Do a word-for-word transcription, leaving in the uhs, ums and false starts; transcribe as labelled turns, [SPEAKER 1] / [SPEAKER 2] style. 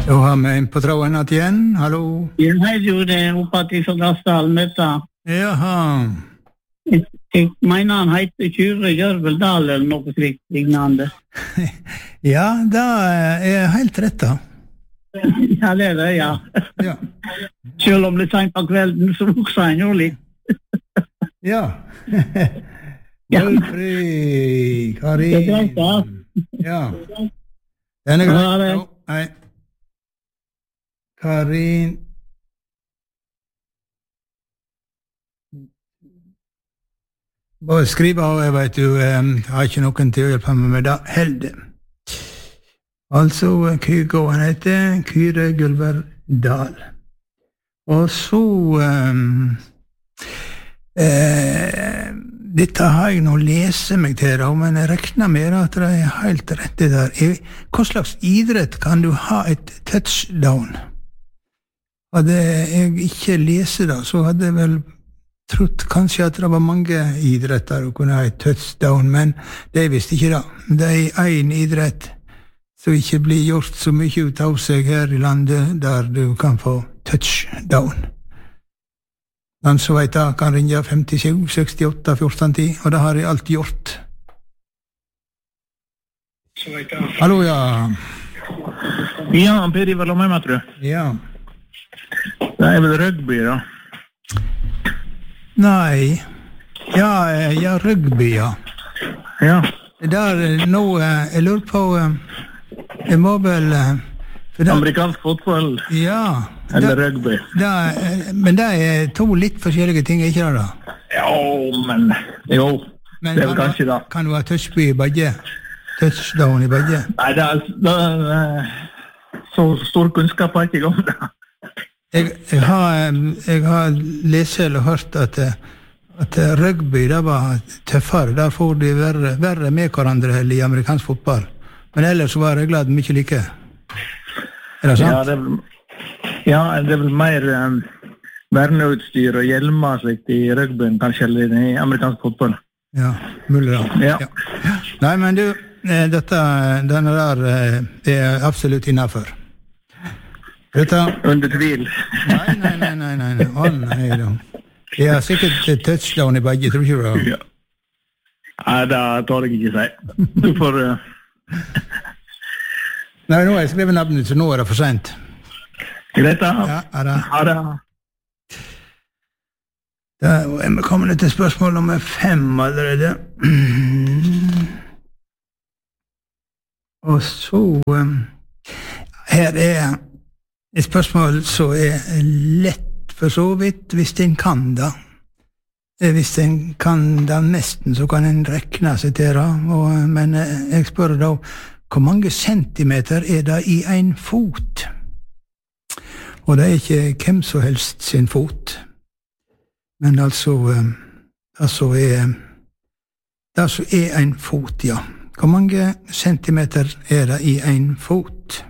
[SPEAKER 1] Så har vi en på tråden att igen, hallå?
[SPEAKER 2] Ja, hej du, det är hoppat ifrån Gassdal, möta.
[SPEAKER 1] Jaha.
[SPEAKER 2] Jag menar han heter Kyrre Jørveldal eller något liknande.
[SPEAKER 1] Ja, det är helt rätt då.
[SPEAKER 2] Ja, det är det, ja.
[SPEAKER 1] Ja.
[SPEAKER 2] Selv om det är sent på kvällen så också han ju lite.
[SPEAKER 1] Ja.
[SPEAKER 2] Ja.
[SPEAKER 1] Wolfrig, Karin.
[SPEAKER 2] Det är grejt, ja.
[SPEAKER 1] Ja. Den är grejt.
[SPEAKER 2] Ja, det-
[SPEAKER 1] Ja, nej. Karin. Bare skriv av, jeg vet du, jeg har ikke noen til å hjelpe meg med det, helde. Altså, Kygo, han heter Kyrre Gulverdal. Og så, um, eh, dette har jeg nå lese meg til, da, men jeg regner med at det er helt rett det der. I- Hva slags idrett kan du ha et touchdown? Hadde jeg ikke lese det, så hadde jeg vel trodd kanskje at det var mange idretter å kunne ha et touchdown, men det er visst ikke det. Det er en idrett som ikke blir gjort så mye ut av seg her i landet, der du kan få touchdown. Den som vet det kan ringe femtisju sekstiåtte fjorten ti, og det har jeg alltid gjort. Hallo, ja.
[SPEAKER 3] Ja, Per Ivar, la meg med, tror jeg.
[SPEAKER 1] Ja.
[SPEAKER 3] Det er vel rugby, da.
[SPEAKER 1] Nei. Ja, eh, ja, rugby, ja.
[SPEAKER 3] Ja.
[SPEAKER 1] Der eh, nå, eh, jeg lurer på, eh, det må vel, eh, for det,
[SPEAKER 3] Amerikansk fotball
[SPEAKER 1] ja,
[SPEAKER 3] eller
[SPEAKER 1] det,
[SPEAKER 3] rugby.
[SPEAKER 1] det, eh, men det er to litt forskjellige ting, ikke det da?
[SPEAKER 3] Ja, men jo,
[SPEAKER 1] Men
[SPEAKER 3] det er vel
[SPEAKER 1] kan
[SPEAKER 3] kanskje det.
[SPEAKER 1] Kan du ha touchby i begge? Touchdown i begge?
[SPEAKER 3] Nei, det er, det er eh, så stor kunnskap har jeg ikke om det.
[SPEAKER 1] Jeg, jeg, har, eh, jeg har lest eller hørt at, eh, at rugby det var tøffere. Der får de verre, verre med hverandre enn i amerikansk fotball. Men ellers var reglene mye like. Er det sant?
[SPEAKER 3] Ja, det er vel, ja, det er vel mer um, verneutstyr og hjelmer slikt i rugbyen, kanskje, eller i amerikansk fotball.
[SPEAKER 1] Ja, mulig da.
[SPEAKER 3] Ja.
[SPEAKER 1] Ja. Nei, men du, eh, dette, denne der eh, er absolutt innenfor. Dette...
[SPEAKER 3] Under tvil.
[SPEAKER 1] Nei, nei, nei, nei, nei, nei. Å, nei da. Det er sikkert et touchdown i begge, tror du ikke det?
[SPEAKER 3] Ja. Nei, det tar jeg ikke si. Du får... Uh...
[SPEAKER 1] Nei, nå har jeg skrevet navnet, så nå er det for sent.
[SPEAKER 3] Greit, da.
[SPEAKER 1] Ja, er det?
[SPEAKER 3] Ha det.
[SPEAKER 1] Da er vi kommet til spørsmål nummer fem allerede. Og så... Um, her er et spørsmål som er lett for så vidt, hvis en kan da. Hvis en kan da nesten, så kan en rekne seg til det. Og, men jeg spør da, hvor mange centimeter er det i en fot? Og det er ikke hvem som helst sin fot. Men altså, altså er, det som er en fot, ja. Hvor mange centimeter er det i en fot?